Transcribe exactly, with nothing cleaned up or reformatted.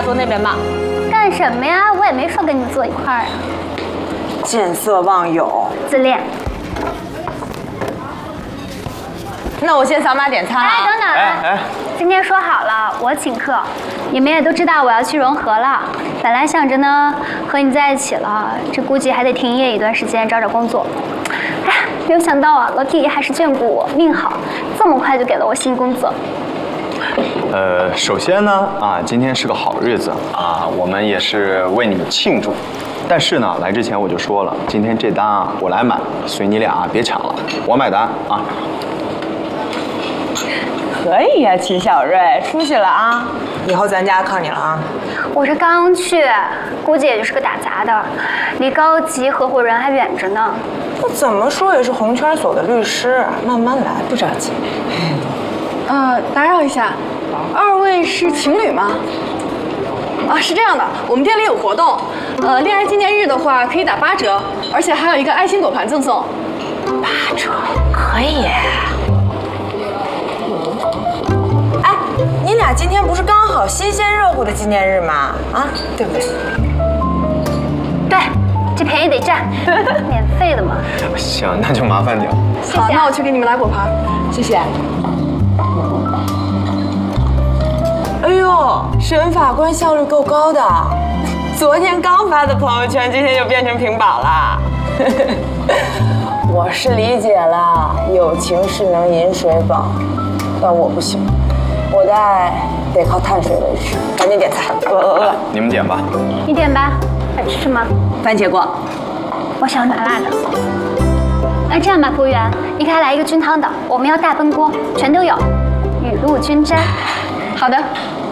坐那边吧。 干什么呀？我也没说跟你坐一块儿啊。 见色忘友， 自恋。 那我先扫码点餐啊。 哎，等等， 哎哎， 今天说好了，我请客。你们也都知道我要去融合了，本来想着呢和你在一起了，这估计还得停业一段时间找找工作。哎，没有想到啊，老天爷还是眷顾我，命好，这么快就给了我新工作。 呃，首先呢，啊，今天是个好日子啊，我们也是为你庆祝。但是呢，来之前我就说了，今天这单啊，我来买，所以你俩别抢了，我买单啊。 可以呀、啊，秦小瑞，出息了啊！ 以后咱家靠你了啊！ 我这刚去，估计也就是个打杂的，离高级合伙人还远着呢。 我怎么说也是红圈所的律师，慢慢来，不着急。 呃，打扰一下，二位是情侣吗？啊，是这样的，我们店里有活动，呃，恋爱纪念日的话可以打八折，而且还有一个爱心果盘赠送。 八折可以。哎，你俩今天不是刚好新鲜热乎的纪念日吗？啊，对不对？ 对，这便宜得占，免费的嘛。 行，那就麻烦你了。 好，那我去给你们来果盘，谢谢。 哎呦，沈法官效率够高的，昨天刚发的朋友圈，今天就变成屏保了。我是理解了，友情是能饮水饱，但我不行，我的爱得靠碳水维持。赶紧点菜，饿饿饿！ 你们点吧。 你点吧，还吃什么？ 番茄锅， 我想要麻辣的。那这样吧，服务员，你给他来一个菌汤的，我们要大奔锅，全都有，雨露均沾。 好的。